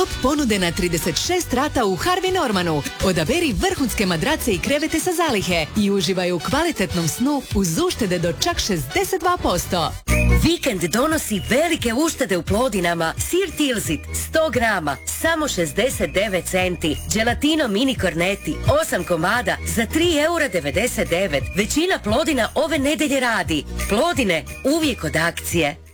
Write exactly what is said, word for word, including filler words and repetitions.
Top ponude na trideset šest rata u Harvey Normanu. Odaberi vrhunske madrace i krevete sa zalihe i uživaj u kvalitetnom snu uz uštede do čak šezdeset dva posto. Vikend donosi velike uštede u Plodinama. Sir Tilsit sto grama, samo šezdeset devet centi. Gelatino mini korneti, osam komada za tri eura devedeset devet. Većina Plodina ove nedelje radi. Plodine, uvijek od akcije.